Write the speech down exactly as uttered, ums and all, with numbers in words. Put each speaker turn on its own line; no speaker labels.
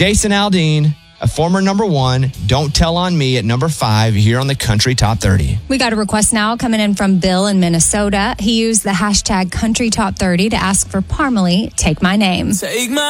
Jason Aldean, a former number one, Don't Tell on Me at number five here on the Country Top thirty.
We got a request now coming in from Bill in Minnesota. He used the hashtag Country Top thirty to ask for Parmalee, Take My Name.
Take my